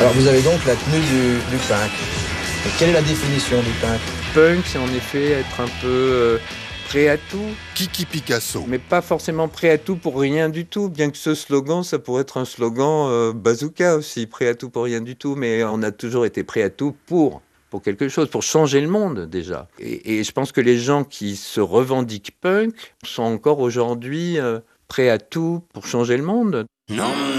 Alors vous avez donc la tenue du punk. Et quelle est la définition du punk? Punk, c'est en effet être un peu prêt à tout, Kiki Picasso. mais pas forcément prêt à tout pour rien du tout, bien que ce slogan, ça pourrait être un slogan bazooka aussi, prêt à tout pour rien du tout, mais on a toujours été prêt à tout pour quelque chose, pour changer le monde déjà. Et je pense que les gens qui se revendiquent punk sont encore aujourd'hui prêts à tout pour changer le monde. Non.